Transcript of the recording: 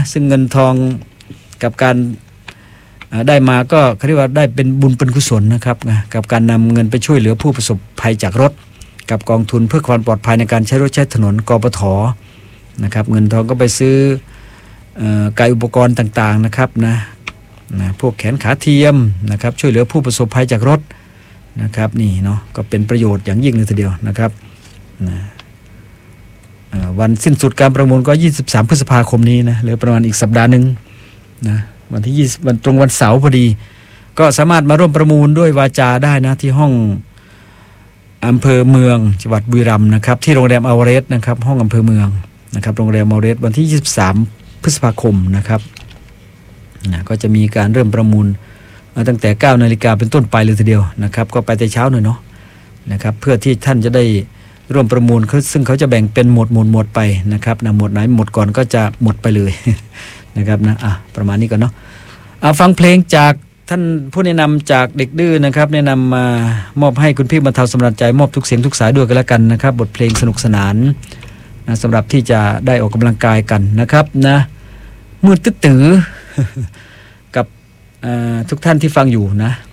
ซึ่งเงินทองกับการได้มาก็เขาเรียกว่าได้เป็นบุญเป็นกุศลนะครับกับการนำเงินไปช่วยเหลือผู้ประสบภัยจากรถกับกองทุนเพื่อความปลอดภัยในการใช้รถใช้ถนนกปท.นะครับเงินทองก็ไปซื้อกายอุปกรณ์ต่างๆนะครับนะพวกแขนขาเทียมนะครับช่วยเหลือผู้ประสบภัยจากรถนะครับนี่เนาะก็เป็นประโยชน์อย่างยิ่งเลยทีเดียวนะครับวันสิ้นสุดการประมูลก็23พฤษภาคมนี้นะเหลือประมาณอีกสัปดาห์นึงนะวันที่20วันตรงวันเสาร์พอดีก็สามารถมาร่วมประมูลด้วยวาจาได้นะที่ห้องอำเภอเมืองจังหวัดบุรีรัมย์นะครับที่โรงแรมอเวอเรสต์นะครับห้องอำเภอเมืองนะครับโรงแรมอเวอเรสต์วันที่23พฤษภาคมนะครับก็จะมีการเริ่มประมูลตั้งแต่ 9 นาฬิกาเป็นต้นไปเลยทีเดียวนะครับก็ไปแต่เช้าหน่อยเนาะนะครับเพื่อที่ท่านจะได้ร่วมประมูลซึ่งเขาจะแบ่งเป็นหมวดไปนะครับหมวดไหนหมดก่อนก็จะหมดไปเลย นะครับนะประมาณนี้ก่อนเนาะฟังเพลงจากท่านผู้แนะนำจากเด็กดื้อนะครับแนะนำมามอบให้คุณพี่บรรเทาสำราญใจมอบทุกเสียงทุกสายด้วยกันแล้วกันนะครับบทเพลงสนุกสนานนะสำหรับที่จะได้ออกกำลังกายกันนะครับนะมืดตื้อกับทุกท่านที่ฟังอยู่นะ